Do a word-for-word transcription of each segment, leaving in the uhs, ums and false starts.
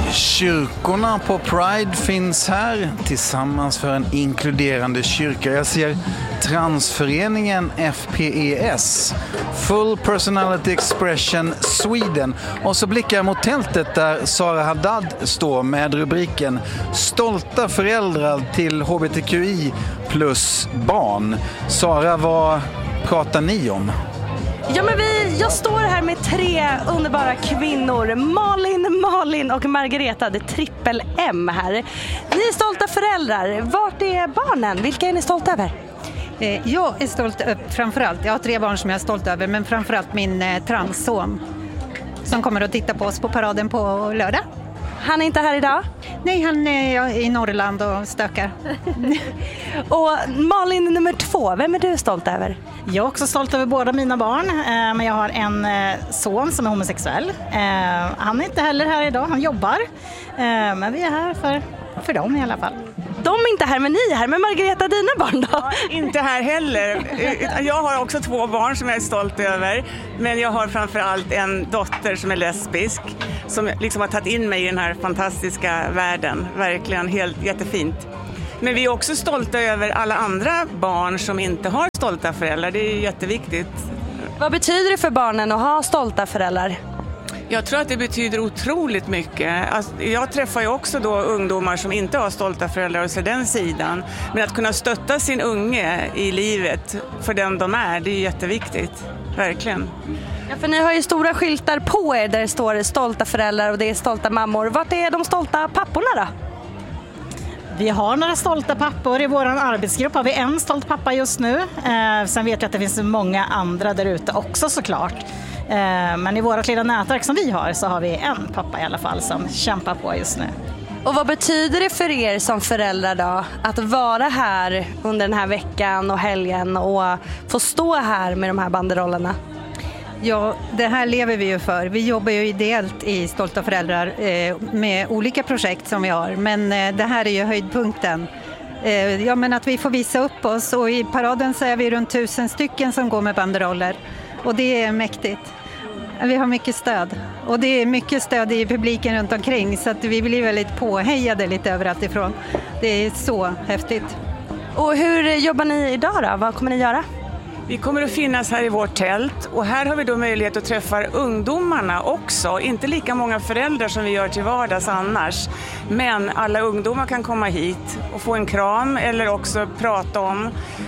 Kyrkorna på Pride finns här tillsammans för en inkluderande kyrka. Jag ser transföreningen F P E S, Full Personality Expression Sweden. Och så blickar jag mot tältet där Sara Haddad står med rubriken Stolta föräldrar till H B T Q I plus barn. Sara, vad pratar ni om? Ja, men vi, jag står här med tre underbara kvinnor. Malin, Malin och Margareta, det trippel M här. Ni är stolta föräldrar. Vart är barnen? Vilka är ni stolta över? Jag är stolt över, framförallt, jag har tre barn som jag är stolt över, men framförallt min eh, transson som kommer att titta på oss på paraden på lördag. Han är inte här idag? Nej, han är i Norrland och stökar. Och Malin nummer två, vem är du stolt över? Jag är också stolt över båda mina barn, men jag har en son som är homosexuell. Han är inte heller här idag, han jobbar. Men vi är här för, för dem i alla fall. De är inte här, men ni är här. Men Margareta, dina barn då? Ja, inte här heller. Jag har också två barn som jag är stolt över. Men jag har framförallt en dotter som är lesbisk. Som liksom har tagit in mig i den här fantastiska världen. Verkligen helt jättefint. Men vi är också stolta över alla andra barn som inte har stolta föräldrar. Det är jätteviktigt. Vad betyder det för barnen att ha stolta föräldrar? Jag tror att det betyder otroligt mycket. Alltså, jag träffar ju också då ungdomar som inte har stolta föräldrar och ser den sidan. Men att kunna stötta sin unge i livet för den de är, det är jätteviktigt. Verkligen. Ja, för ni har ju stora skyltar på er där det står stolta föräldrar och det är stolta mammor. Vart är de stolta papporna då? Vi har några stolta pappor i vår arbetsgrupp. Har vi en stolt pappa just nu. Eh, sen vet jag att det finns många andra där ute också såklart. Men i vårt lilla nätverk som vi har så har vi en pappa i alla fall som kämpar på just nu. Och vad betyder det för er som föräldrar då att vara här under den här veckan och helgen och få stå här med de här banderollerna? Ja, det här lever vi ju för. Vi jobbar ju ideellt i Stolta föräldrar eh, med olika projekt som vi har. Men eh, det här är ju höjdpunkten. Eh, ja, men att vi får visa upp oss, och i paraden så är vi runt tusen stycken som går med banderoller. Och det är mäktigt. Vi har mycket stöd. Och det är mycket stöd i publiken runt omkring, så att vi blir väldigt påhejade lite överallt ifrån. Det är så häftigt. Och hur jobbar ni idag då? Vad kommer ni göra? Vi kommer att finnas här i vårt tält och här har vi då möjlighet att träffa ungdomarna också. Inte lika många föräldrar som vi gör till vardags annars. Men alla ungdomar kan komma hit och få en kram eller också prata om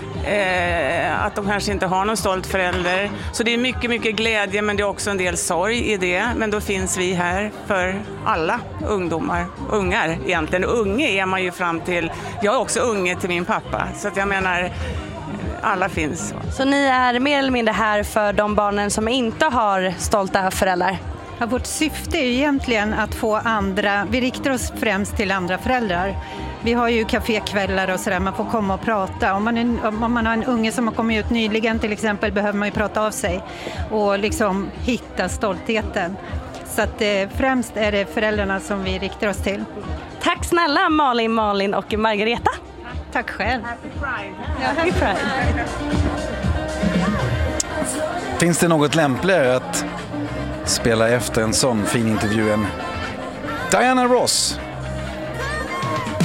eh, att de kanske inte har någon stolt förälder. Så det är mycket, mycket glädje, men det är också en del sorg i det. Men då finns vi här för alla ungdomar, ungar egentligen. Unge är man ju fram till, jag är också unge till min pappa. Så att jag menar, alla finns. Så ni är mer eller mindre här för de barnen som inte har stolta föräldrar? Ja, vårt syfte är egentligen att få andra, vi riktar oss främst till andra föräldrar. Vi har ju kafékvällar och sådär, man får komma och prata. Om man, är, om man har en unge som har kommit ut nyligen till exempel, behöver man ju prata av sig och liksom hitta stoltheten. Så att eh, främst är det föräldrarna som vi riktar oss till. Tack snälla Malin, Malin och Margareta. Tack själv. Happy Pride. Ja, happy Pride. Finns det något lämpligare att spela efter en sån fin intervju än Diana Ross?